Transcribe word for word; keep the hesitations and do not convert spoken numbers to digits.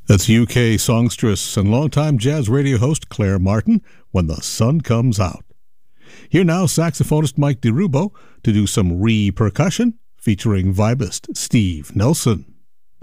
That's U K songstress and longtime jazz radio host Claire Martin, When the Sun Comes Out. Here now, saxophonist Mike DeRubo to do some re-percussion featuring vibist Steve Nelson.